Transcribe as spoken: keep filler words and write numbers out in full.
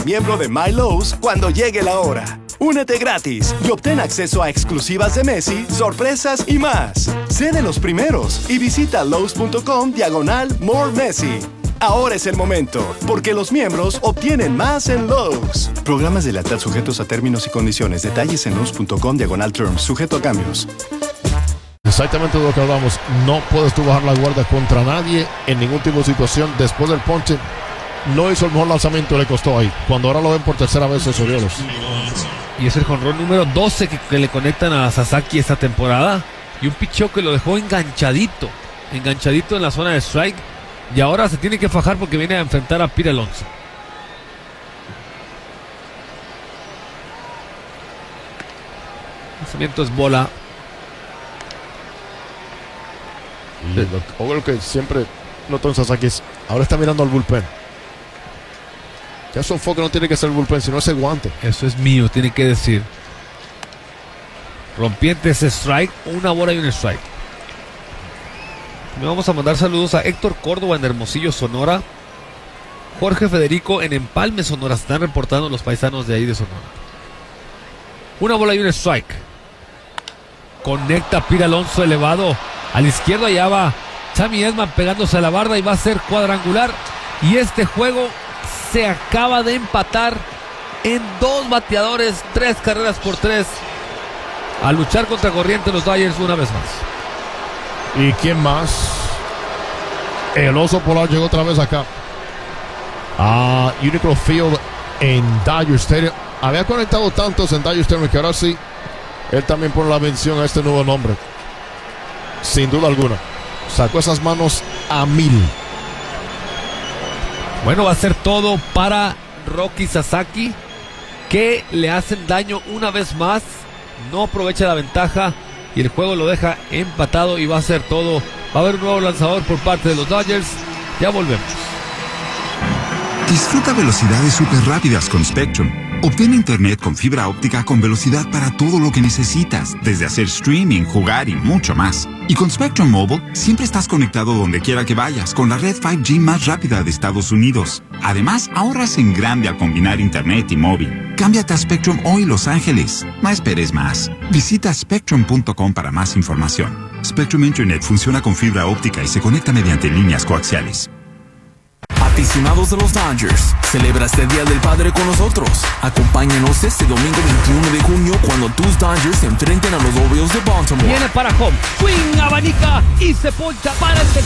miembro de My Lowe's cuando llegue la hora. Únete gratis y obtén acceso a exclusivas de Messi, sorpresas y más. Sé de los primeros y visita Lowe's.com diagonal More Messi. Ahora es el momento, porque los miembros obtienen más en Lowe's. Programas de lealtad sujetos a términos y condiciones. Detalles en Lowe's.com diagonal terms, sujeto a cambios. Exactamente de lo que hablamos. No puedes tú bajar la guardia contra nadie en ningún tipo de situación. Después del ponche, no hizo el mejor lanzamiento, le costó ahí. Cuando ahora lo ven por tercera vez los Orioles. Y es el jonrón número doce que, que le conectan a Sasaki esta temporada. Y un picheo que lo dejó enganchadito. Enganchadito en la zona de strike. Y ahora se tiene que fajar porque viene a enfrentar a Pete Alonso. El lanzamiento es bola. Y lo, o lo que siempre notó en Sasaki es, ahora está mirando al bullpen. Ya su enfoque no tiene que ser el bullpen, sino ese guante. Eso es mío, tiene que decir. Rompiente ese strike, una bola y un strike. Le vamos a mandar saludos a Héctor Córdoba en Hermosillo, Sonora. Jorge Federico en Empalme, Sonora. Están reportando los paisanos de ahí de Sonora. Una bola y un strike. Conecta Pete Alonso elevado. A la izquierda allá va Sammy Edman pegándose a la barda y va a ser cuadrangular. Y este juego se acaba de empatar en dos bateadores, tres carreras por tres. A luchar contra corriente los Dodgers una vez más. ¿Y quién más? El oso polar llegó otra vez acá a Unicro Field en Dodger Stadium. Había conectado tantos en Dodger Stadium que ahora sí él también pone la mención a este nuevo nombre. Sin duda alguna. Sacó esas manos a mil. Bueno, va a ser todo para Roki Sasaki, que le hacen daño una vez más. No aprovecha la ventaja y el juego lo deja empatado y va a ser todo. Va a haber un nuevo lanzador por parte de los Dodgers. Ya volvemos. Disfruta velocidades súper rápidas con Spectrum. Obtén internet con fibra óptica con velocidad para todo lo que necesitas, desde hacer streaming, jugar y mucho más. Y con Spectrum Mobile, siempre estás conectado donde quiera que vayas, con la red cinco G más rápida de Estados Unidos. Además, ahorras en grande al combinar internet y móvil. Cámbiate a Spectrum hoy, Los Ángeles. No esperes más. Visita spectrum punto com para más información. Spectrum Internet funciona con fibra óptica y se conecta mediante líneas coaxiales. Aficionados de los Dodgers, celebra este Día del Padre con nosotros. Acompáñanos este domingo veintiuno de junio cuando tus Dodgers se enfrenten a los Orioles de Baltimore. Viene para home, swing, abanica y se poncha para el